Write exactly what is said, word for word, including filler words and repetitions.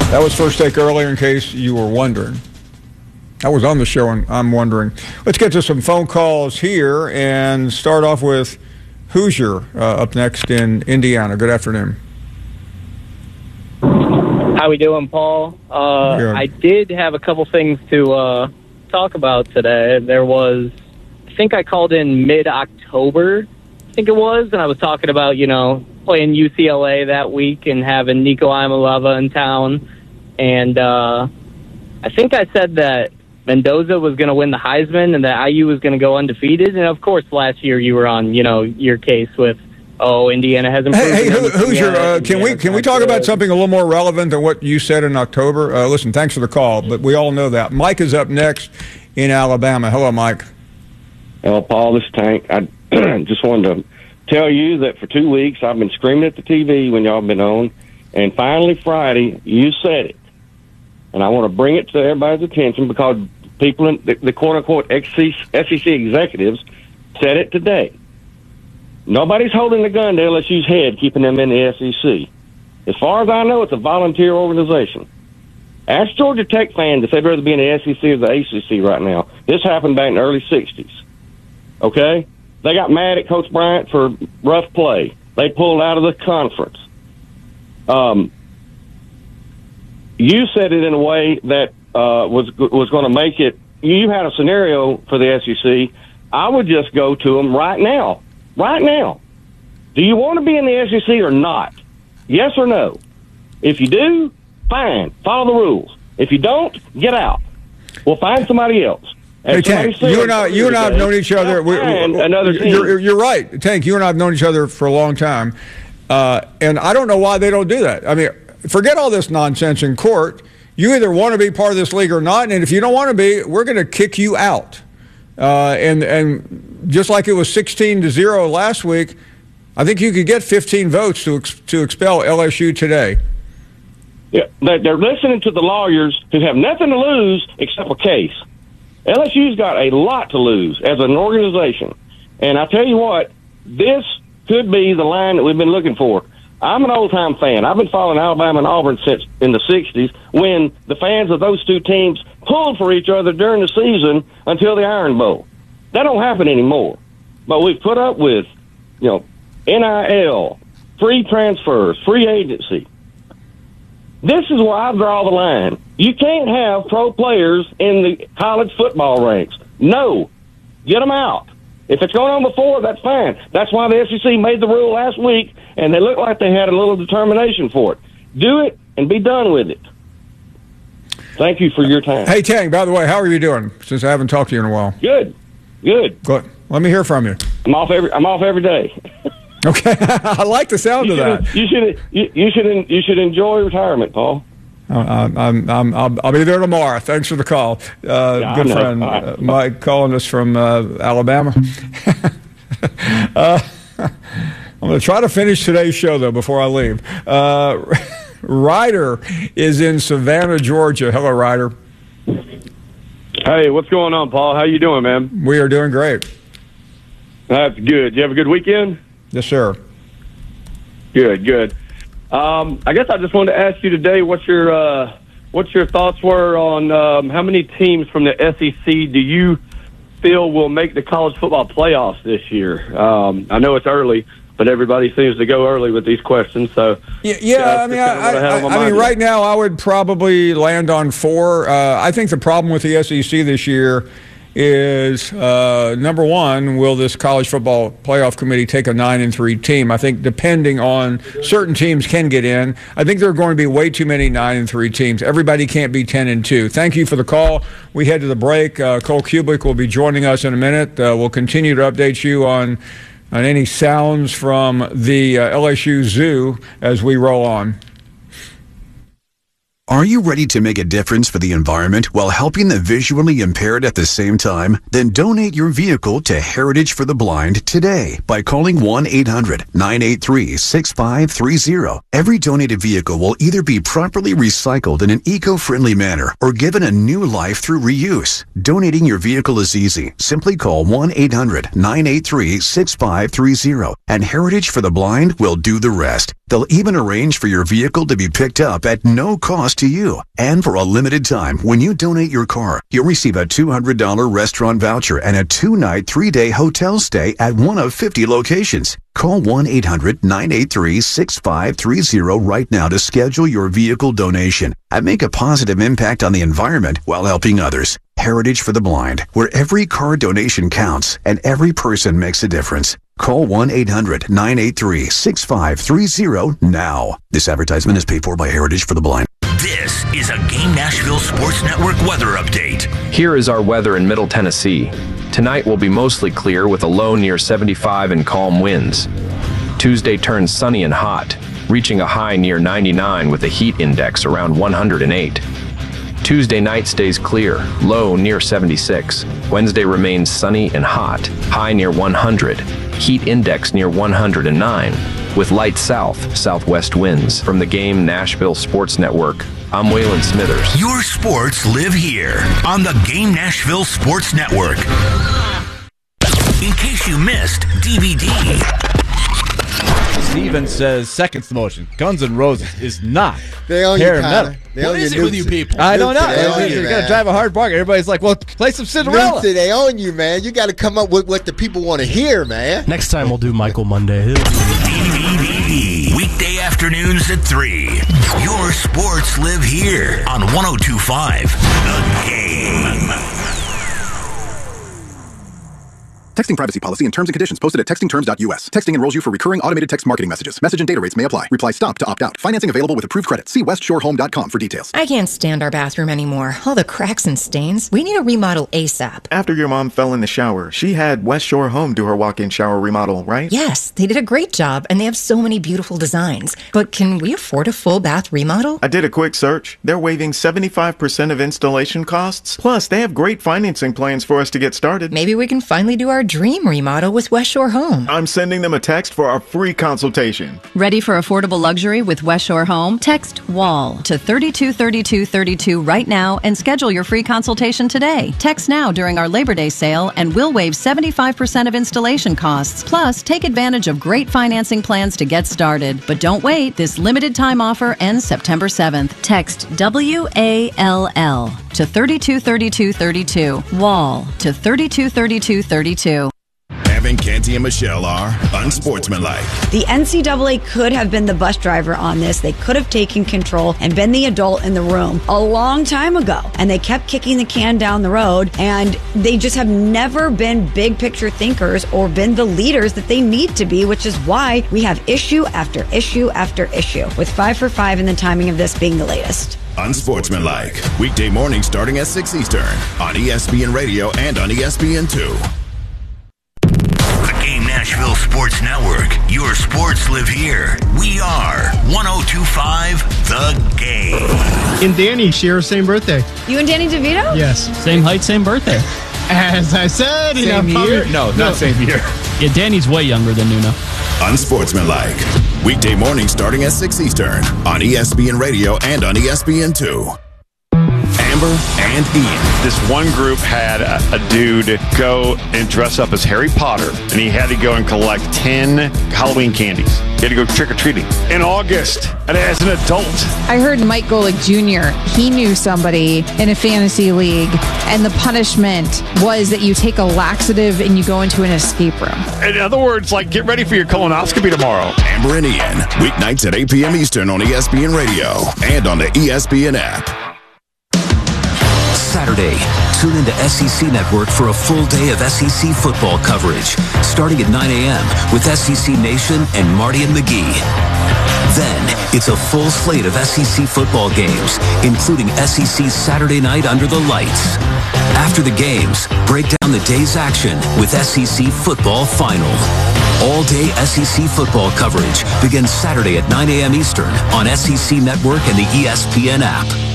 That was First Take earlier, in case you were wondering. I was on the show, and I'm wondering. Let's get to some phone calls here and start off with Hoosier uh, up next in Indiana. Good afternoon. How we doing, Paul? Uh, I did have a couple things to uh, talk about today. There was, I think I called in mid-October, I think it was, and I was talking about, you know, playing U C L A that week and having Nico Iamaleava in town. And uh, I think I said that Mendoza was going to win the Heisman and that I U was going to go undefeated. And, of course, last year you were on, you know, your case with, oh, Indiana hasn't proven Hey, hey who, who's your, uh, can Indiana's we can we talk good. about something a little more relevant than what you said in October? Uh, listen, thanks for the call, but we all know that. Mike is up next in Alabama. Hello, Mike. Hello, Paul. This is Tank. I just wanted to tell you that for two weeks I've been screaming at the T V when y'all been on, and finally Friday you said it. And I want to bring it to everybody's attention because people in the, the quote-unquote S E C executives said it today. Nobody's holding the gun to L S U's head, keeping them in the S E C. As far as I know, it's a volunteer organization. Ask Georgia Tech fans if they'd rather be in the S E C or the A C C right now. This happened back in the early sixties. Okay? They got mad at Coach Bryant for rough play. They pulled out of the conference. Um, you said it in a way that uh, was was going to make it. You had a scenario for the S E C. I would just go to them right now. Right now. Do you want to be in the S E C or not? Yes or no? If you do, fine. Follow the rules. If you don't, get out. We'll find somebody else. Hey, Tank, you and I, you and I have known each other. We, we, another team. You're, you're right, Tank. You and I have known each other for a long time, uh, and I don't know why they don't do that. I mean, forget all this nonsense in court. You either want to be part of this league or not, and if you don't want to be, we're going to kick you out. Uh, and and just like it was sixteen to zero last week, I think you could get fifteen votes to ex- to expel L S U today. Yeah, they're listening to the lawyers who have nothing to lose except a case. L S U's got a lot to lose as an organization. And I tell you what, this could be the line that we've been looking for. I'm an old-time fan. I've been following Alabama and Auburn since in the sixties when the fans of those two teams pulled for each other during the season until the Iron Bowl. That don't happen anymore. But we've put up with, you know, N I L, free transfers, free agency. This is where I draw the line. You can't have pro players in the college football ranks. No. Get them out. If it's going on before, that's fine. That's why the S E C made the rule last week, and they looked like they had a little determination for it. Do it and be done with it. Thank you for your time. Hey, Tang, by the way, how are you doing? Since I haven't talked to you in a while. Good. Good. Good. Let me hear from you. I'm off every I'm off every day. Okay. I like the sound you of that. You should you, you should you should enjoy retirement, Paul. Uh, I'm, I'm, I'll, I'll be there tomorrow. Thanks for the call. Uh, yeah, good friend uh, Mike calling us from uh, Alabama. uh, I'm going to try to finish today's show, though, before I leave. Uh, Ryder is in Savannah, Georgia. Hello, Ryder. Hey, what's going on, Paul? How you doing, man? We are doing great. That's good. You have a good weekend? Yes, sir. Good, good. Um, I guess I just wanted to ask you today what your uh, what your thoughts were on um, how many teams from the S E C do you feel will make the college football playoffs this year? Um, I know it's early, but everybody seems to go early with these questions. So yeah, yeah I mean, I, I, I mean, right now I would probably land on four. Uh, I think the problem with the S E C this year is uh, number one, will this college football playoff committee take a nine and three team? I think depending on certain teams can get in. I think there are going to be way too many nine and three teams. Everybody can't be ten and two. Thank you for the call. We head to the break. Uh, Cole Kubik will be joining us in a minute. Uh, we'll continue to update you on on any sounds from the uh, L S U Zoo as we roll on. Are you ready to make a difference for the environment while helping the visually impaired at the same time? Then donate your vehicle to Heritage for the Blind today by calling one eight hundred nine eight three six five three zero. Every donated vehicle will either be properly recycled in an eco-friendly manner or given a new life through reuse. Donating your vehicle is easy. Simply call one eight hundred nine eight three six five three zero and Heritage for the Blind will do the rest. They'll even arrange for your vehicle to be picked up at no cost to you. And for a limited time, when you donate your car, you'll receive a two hundred dollars restaurant voucher and a two-night, three-day hotel stay at one of fifty locations. Call one eight hundred nine eight three six five three zero right now to schedule your vehicle donation and make a positive impact on the environment while helping others. Heritage for the Blind, where every car donation counts and every person makes a difference. Call one eight hundred nine eight three six five three zero now. This advertisement is paid for by Heritage for the Blind. This is a Game Nashville Sports Network weather update. Here is our weather in Middle Tennessee. Tonight will be mostly clear with a low near seventy-five and calm winds. Tuesday turns sunny and hot, reaching a high near ninety-nine with a heat index around one hundred eight. Tuesday night stays clear, low near seventy-six. Wednesday remains sunny and hot, high near one hundred. Heat index near one hundred nine, with light south-southwest winds. From the Game Nashville Sports Network, I'm Waylon Smithers. Your sports live here on the Game Nashville Sports Network. In case you missed D V D. Steven says seconds to motion. Guns N' Roses is not they own hair you, metal. They what is it with you people? I don't know. They You're you, going to drive a hard bargain. Everybody's like, well, play some Cinderella. Newsy, they own you, man. You got to come up with what the people want to hear, man. Next time we'll do Michael Monday. D V D. Weekday afternoons at three. Your sports live here on one oh two point five The Game. Texting privacy policy and terms and conditions posted at texting terms dot U S. Texting enrolls you for recurring automated text marketing messages. Message and data rates may apply. Reply STOP to opt out. Financing available with approved credit. See west shore home dot com for details. I can't stand our bathroom anymore. All the cracks and stains. We need a remodel ASAP. After your mom fell in the shower, she had West Shore Home do her walk-in shower remodel, right? Yes, they did a great job, and they have so many beautiful designs. But can we afford a full bath remodel? I did a quick search. They're waiving seventy-five percent of installation costs. Plus, they have great financing plans for us to get started. Maybe we can finally do our dream remodel with West Shore Home. I'm sending them a text for our free consultation. Ready for affordable luxury with West Shore Home? Text WALL to thirty-two thirty-two thirty-two right now and schedule your free consultation today. Text now during our Labor Day sale and we'll waive seventy-five percent of installation costs. Plus, take advantage of great financing plans to get started. But don't wait. This limited time offer ends September seventh. Text W A L L to thirty-two thirty-two thirty-two. WALL to thirty-two thirty-two thirty-two. Evan, Canty, and Michelle are unsportsmanlike. The N C double A could have been the bus driver on this. They could have taken control and been the adult in the room a long time ago. And they kept kicking the can down the road, and they just have never been big picture thinkers or been the leaders that they need to be, which is why we have issue after issue after issue, with five for five and the timing of this being the latest. Unsportsmanlike. Weekday mornings starting at six Eastern on E S P N Radio and on E S P N two. Nashville Sports Network. Your sports live here. We are one oh two point five The Game. And Danny share same birthday. You and Danny DeVito? Yes. Same height, same birthday. As I said, same you know, year? Probably, no, not no. same year. Yeah, Danny's way younger than Nuno. Unsportsmanlike. Weekday mornings starting at six Eastern on E S P N Radio and on E S P N two. Amber and Ian. This one group had a, a dude go and dress up as Harry Potter, and he had to go and collect ten Halloween candies. He had to go trick-or-treating in August, and as an adult. I heard Mike Golick Junior, he knew somebody in a fantasy league, and the punishment was that you take a laxative and you go into an escape room. In other words, like, get ready for your colonoscopy tomorrow. Amber and Ian, weeknights at eight p.m. Eastern on E S P N Radio and on the E S P N app. Saturday, tune into S E C Network for a full day of S E C football coverage, starting at nine a.m. with S E C Nation and Marty and McGee. Then, it's a full slate of S E C football games, including S E C Saturday Night Under the Lights. After the games, break down the day's action with S E C Football Final. All-day S E C football coverage begins Saturday at nine a.m. Eastern on S E C Network and the E S P N app.